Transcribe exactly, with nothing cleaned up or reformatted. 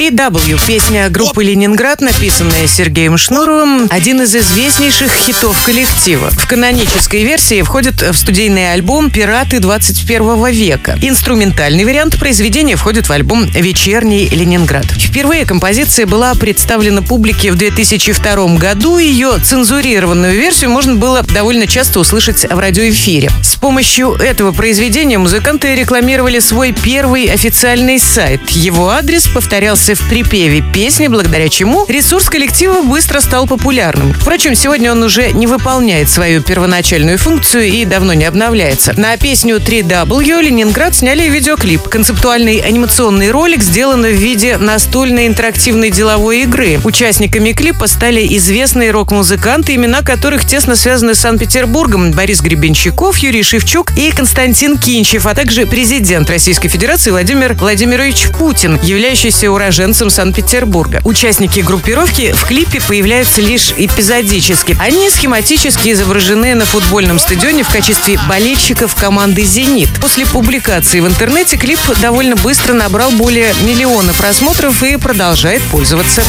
три дабл ю. Песня группы «Ленинград», написанная Сергеем Шнуровым, один из известнейших хитов коллектива. В канонической версии входит в студийный альбом «Пираты двадцать первого века». Инструментальный вариант произведения входит в альбом «Вечерний Ленинград». Впервые композиция была представлена публике в две тысячи втором году. Ее цензурированную версию можно было довольно часто услышать в радиоэфире. С помощью этого произведения музыканты рекламировали свой первый официальный сайт. Его адрес повторялся в припеве песни, благодаря чему ресурс коллектива быстро стал популярным. Впрочем, сегодня он уже не выполняет свою первоначальную функцию и давно не обновляется. На песню три дабл ю Ленинград сняли видеоклип. Концептуальный анимационный ролик сделан в виде настольной интерактивной деловой игры. Участниками клипа стали известные рок-музыканты, имена которых тесно связаны с Санкт-Петербургом: Борис Гребенщиков, Юрий Шевчук и Константин Кинчев, а также президент Российской Федерации Владимир Владимирович Путин, являющийся уроженцем Санкт-Петербурга. Участники группировки в клипе появляются лишь эпизодически. Они схематически изображены на футбольном стадионе в качестве болельщиков команды «Зенит». После публикации в интернете клип довольно быстро набрал более миллиона просмотров и продолжает пользоваться